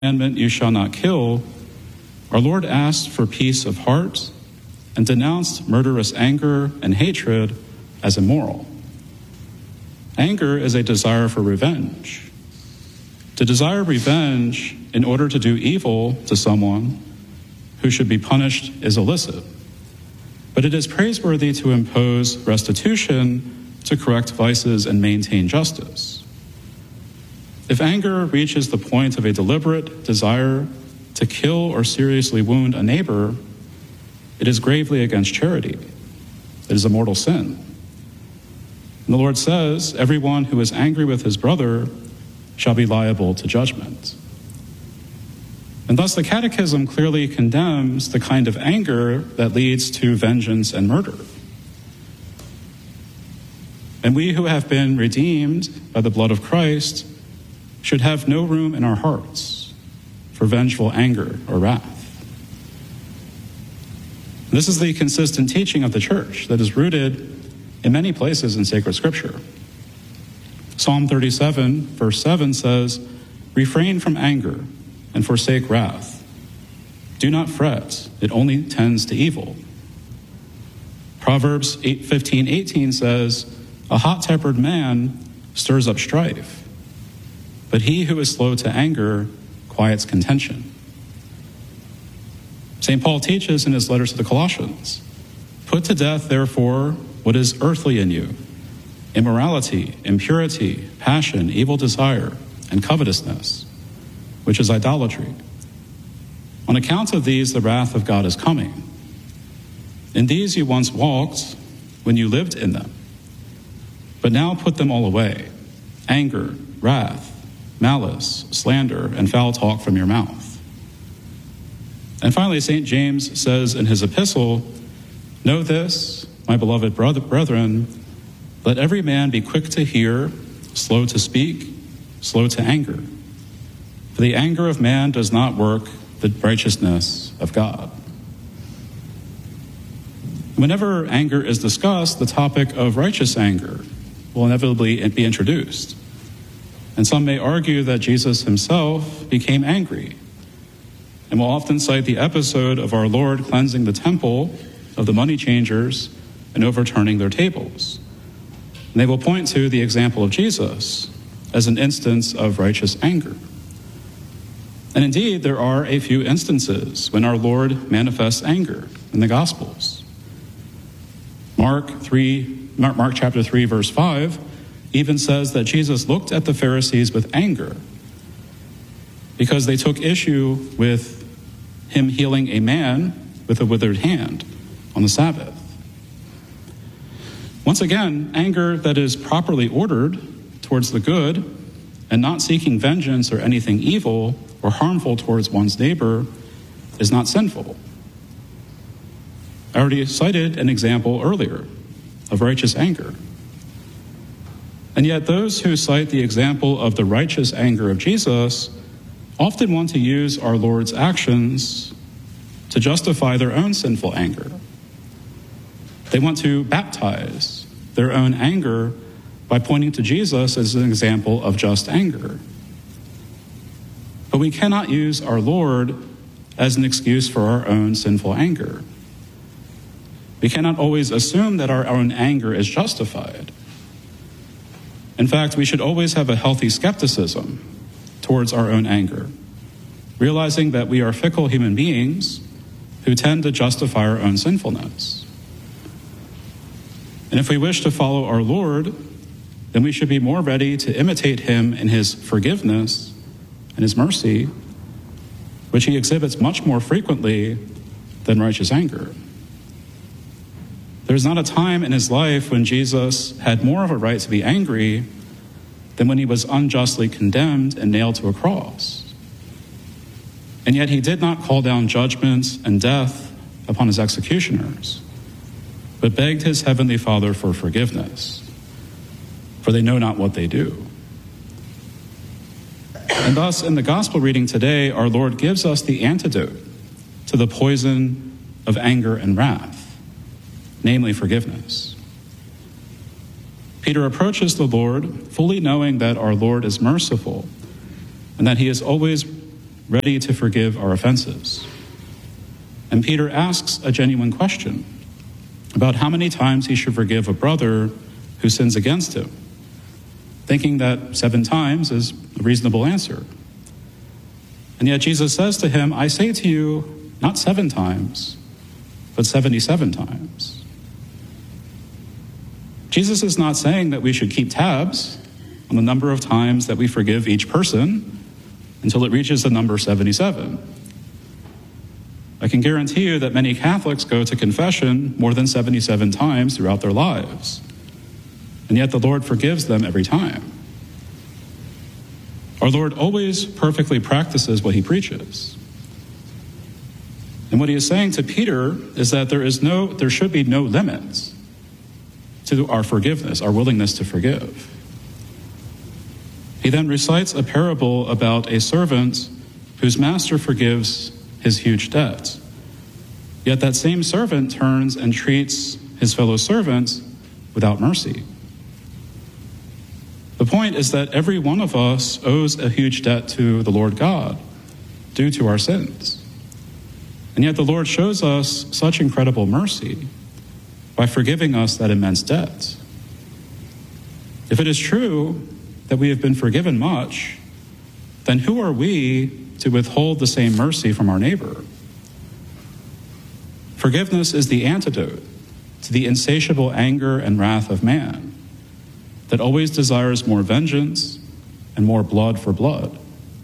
commandment, "You shall not kill," our Lord asked for peace of heart and denounced murderous anger and hatred as immoral. Anger is a desire for revenge. To desire revenge in order to do evil to someone who should be punished is illicit, but it is praiseworthy to impose restitution to correct vices and maintain justice. If anger reaches the point of a deliberate desire to kill or seriously wound a neighbor, it is gravely against charity. It is a mortal sin. And the Lord says, "Everyone who is angry with his brother shall be liable to judgment." And thus the Catechism clearly condemns the kind of anger that leads to vengeance and murder. And we who have been redeemed by the blood of Christ should have no room in our hearts for vengeful anger or wrath. This is the consistent teaching of the Church that is rooted in many places in sacred Scripture. Psalm 37, verse 7 says, "Refrain from anger and forsake wrath. Do not fret, it only tends to evil." Proverbs 15:18 says, "A hot-tempered man stirs up strife, but he who is slow to anger quiets contention." St. Paul teaches in his letter to the Colossians, "Put to death, therefore, what is earthly in you, immorality, impurity, passion, evil desire, and covetousness, which is idolatry. On account of these, the wrath of God is coming. In these you once walked when you lived in them, but now put them all away: anger, wrath, malice, slander, and foul talk from your mouth." And finally, St. James says in his epistle, "Know this, my beloved brethren, let every man be quick to hear, slow to speak, slow to anger. For the anger of man does not work the righteousness of God." Whenever anger is discussed, the topic of righteous anger will inevitably be introduced. And some may argue that Jesus himself became angry, and will often cite the episode of our Lord cleansing the temple of the money changers and overturning their tables. And they will point to the example of Jesus as an instance of righteous anger. And indeed, there are a few instances when our Lord manifests anger in the Gospels. Mark chapter 3, verse 5, even says that Jesus looked at the Pharisees with anger because they took issue with him healing a man with a withered hand on the Sabbath. Once again, anger that is properly ordered towards the good and not seeking vengeance or anything evil or harmful towards one's neighbor is not sinful. I already cited an example earlier of righteous anger. And yet those who cite the example of the righteous anger of Jesus often want to use our Lord's actions to justify their own sinful anger. They want to baptize their own anger by pointing to Jesus as an example of just anger. But we cannot use our Lord as an excuse for our own sinful anger. We cannot always assume that our own anger is justified. In fact, we should always have a healthy skepticism towards our own anger, realizing that we are fickle human beings who tend to justify our own sinfulness. And if we wish to follow our Lord, then we should be more ready to imitate him in his forgiveness and his mercy, which he exhibits much more frequently than righteous anger. There's not a time in his life when Jesus had more of a right to be angry than when he was unjustly condemned and nailed to a cross. And yet he did not call down judgment and death upon his executioners, but begged his heavenly Father for forgiveness, for they know not what they do. And thus, in the gospel reading today, our Lord gives us the antidote to the poison of anger and wrath, namely forgiveness. Peter approaches the Lord fully knowing that our Lord is merciful and that he is always ready to forgive our offenses. And Peter asks a genuine question about how many times he should forgive a brother who sins against him, thinking that 7 times is a reasonable answer. And yet Jesus says to him, I say to you, not 7 times, but 77 times. Jesus is not saying that we should keep tabs on the number of times that we forgive each person until it reaches the number 77. I can guarantee you that many Catholics go to confession more than 77 times throughout their lives, and yet the Lord forgives them every time. Our Lord always perfectly practices what he preaches. And what he is saying to Peter is that there should be no limits to our forgiveness, our willingness to forgive. He then recites a parable about a servant whose master forgives his huge debt. Yet that same servant turns and treats his fellow servants without mercy. The point is that every one of us owes a huge debt to the Lord God due to our sins. And yet the Lord shows us such incredible mercy by forgiving us that immense debt. If it is true that we have been forgiven much, then who are we to withhold the same mercy from our neighbor? Forgiveness is the antidote to the insatiable anger and wrath of man that always desires more vengeance and more blood for blood.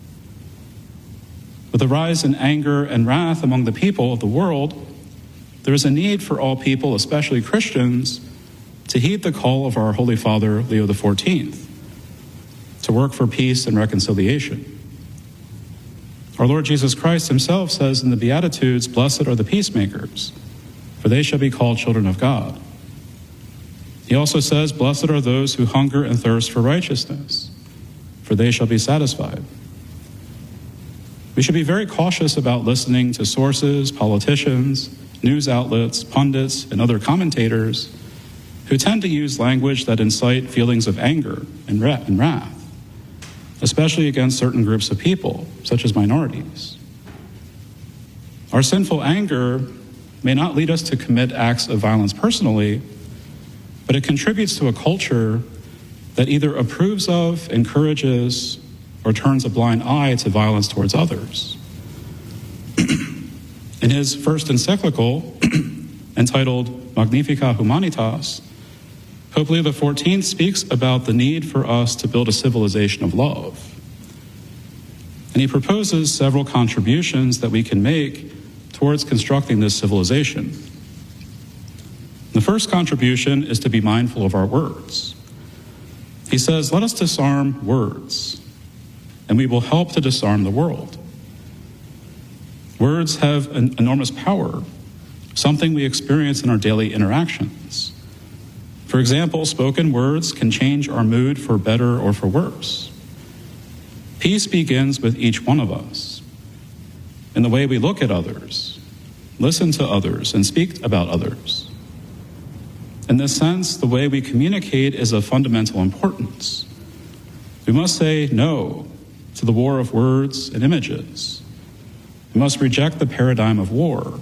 With the rise in anger and wrath among the people of the world, there is a need for all people, especially Christians, to heed the call of our Holy Father, Leo XIV, to work for peace and reconciliation. Our Lord Jesus Christ himself says in the Beatitudes, "Blessed are the peacemakers, for they shall be called children of God." He also says, "Blessed are those who hunger and thirst for righteousness, for they shall be satisfied." We should be very cautious about listening to sources, politicians, news outlets, pundits, and other commentators who tend to use language that incite feelings of anger and wrath, especially against certain groups of people, such as minorities. Our sinful anger may not lead us to commit acts of violence personally, but it contributes to a culture that either approves of, encourages, or turns a blind eye to violence towards others. In his first encyclical, entitled Magnificat Humanitas, Pope Leo XIV speaks about the need for us to build a civilization of love. And he proposes several contributions that we can make towards constructing this civilization. The first contribution is to be mindful of our words. He says, let us disarm words, and we will help to disarm the world. Words have an enormous power, something we experience in our daily interactions. For example, spoken words can change our mood for better or for worse. Peace begins with each one of us, in the way we look at others, listen to others, and speak about others. In this sense, the way we communicate is of fundamental importance. We must say no to the war of words and images. We must reject the paradigm of war.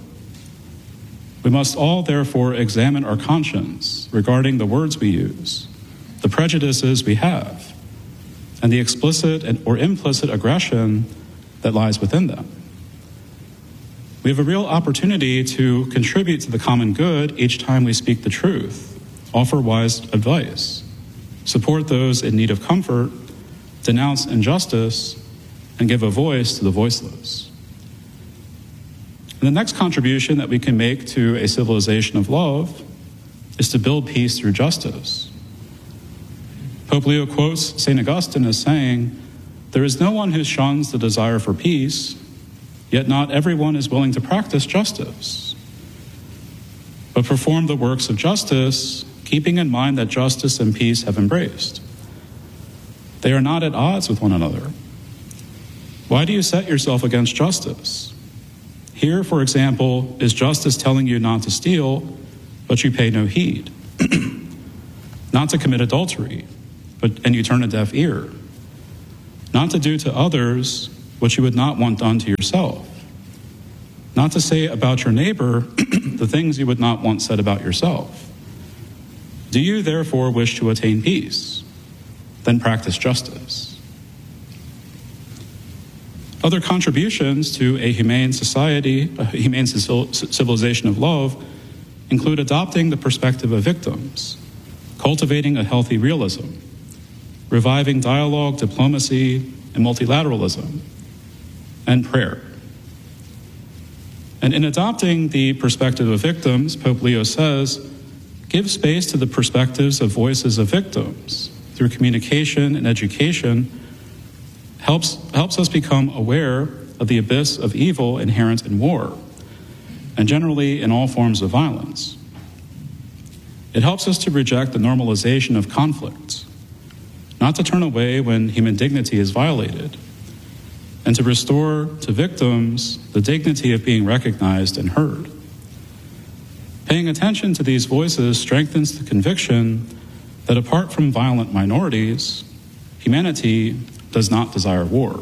We must all, therefore, examine our conscience regarding the words we use, the prejudices we have, and the explicit or implicit aggression that lies within them. We have a real opportunity to contribute to the common good each time we speak the truth, offer wise advice, support those in need of comfort, denounce injustice, and give a voice to the voiceless. And the next contribution that we can make to a civilization of love is to build peace through justice. Pope Leo quotes St. Augustine as saying, "There is no one who shuns the desire for peace, yet not everyone is willing to practice justice, but perform the works of justice, keeping in mind that justice and peace have embraced. They are not at odds with one another. Why do you set yourself against justice? Here, for example, is justice telling you not to steal, but you pay no heed, not to commit adultery, and you turn a deaf ear, not to do to others what you would not want done to yourself. Not to say about your neighbor the things you would not want said about yourself. Do you therefore wish to attain peace? Then practice justice. Other contributions to a humane society, a humane civilization of love, include adopting the perspective of victims, cultivating a healthy realism, reviving dialogue, diplomacy, and multilateralism, and prayer. And in adopting the perspective of victims, Pope Leo says, give space to the perspectives of voices of victims through communication and education helps us become aware of the abyss of evil inherent in war, and generally in all forms of violence. It helps us to reject the normalization of conflict, not to turn away when human dignity is violated, and to restore to victims the dignity of being recognized and heard. Paying attention to these voices strengthens the conviction that apart from violent minorities, humanity does not desire war.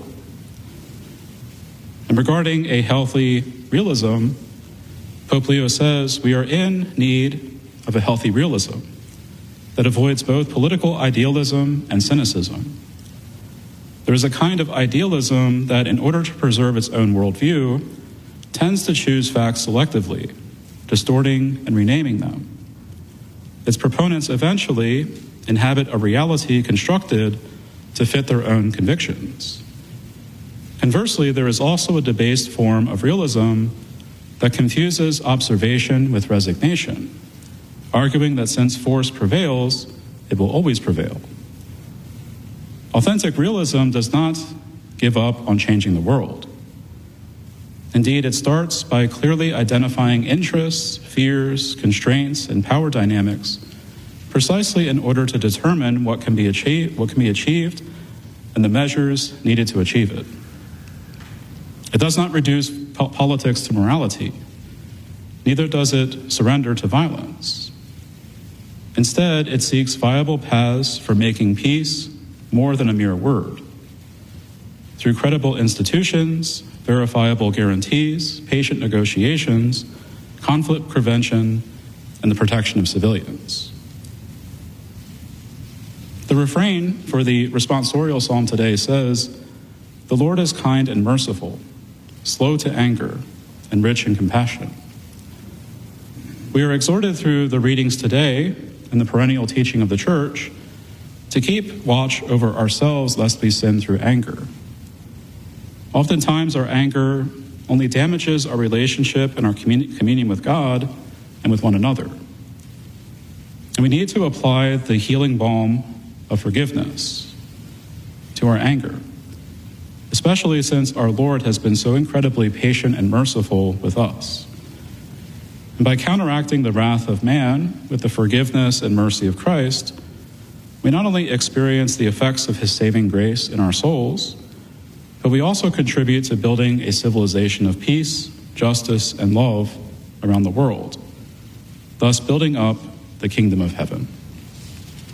And regarding a healthy realism, Pope Leo says we are in need of a healthy realism that avoids both political idealism and cynicism. There is a kind of idealism that, in order to preserve its own worldview, tends to choose facts selectively, distorting and renaming them. Its proponents eventually inhabit a reality constructed to fit their own convictions. Conversely, there is also a debased form of realism that confuses observation with resignation, arguing that since force prevails, it will always prevail. Authentic realism does not give up on changing the world. Indeed, it starts by clearly identifying interests, fears, constraints, and power dynamics precisely in order to determine what can be achieved and the measures needed to achieve it. It does not reduce politics to morality. Neither does it surrender to violence. Instead, it seeks viable paths for making peace more than a mere word. Through credible institutions, verifiable guarantees, patient negotiations, conflict prevention, and the protection of civilians. The refrain for the responsorial psalm today says, "The Lord is kind and merciful, slow to anger, and rich in compassion." We are exhorted through the readings today and the perennial teaching of the Church to keep watch over ourselves lest we sin through anger. Oftentimes, our anger only damages our relationship and our communion with God and with one another. And we need to apply the healing balm of forgiveness to our anger, especially since our Lord has been so incredibly patient and merciful with us. And by counteracting the wrath of man with the forgiveness and mercy of Christ, we not only experience the effects of his saving grace in our souls, but we also contribute to building a civilization of peace, justice, and love around the world, thus building up the kingdom of heaven.